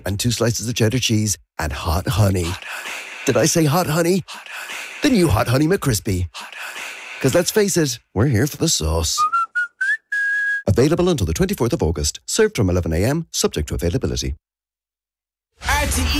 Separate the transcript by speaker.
Speaker 1: and 2 slices of cheddar cheese and hot honey. Did I say hot honey? The new Hot Honey McCrispy. Because let's face it, we're here for the sauce. Available until the 24th of August. Served from 11 a.m, subject to availability.
Speaker 2: RTE